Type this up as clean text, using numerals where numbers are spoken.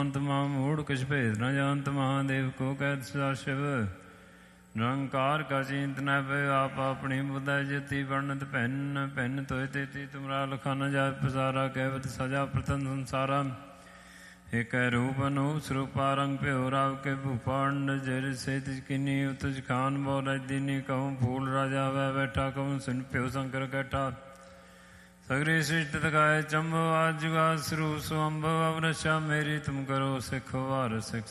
मानत मां मूढ़ किछ भेद न जानत महादेव को कैद सदा शिव निरंकार का चिंत न पे आप अपनी बुद्धि जति वर्णत पहन पहन तोय तेती तुमरा लखान जात प्रसारा कहवत सजा प्रतन संसारा एक रूप अनूप स्वरूपा रंग पे हो राव के भूपांड जर से किन्नी तुझ खान बोल दीनी कहूँ फूल राजा वह बैठा कहूँ सुन प्यो शंकर कैठा सगरी सृष्टि तकाय चंबो आज जुगा स्वरूप स्वम्भ अवरक्षा मेरी तुम करो सिख वार सिख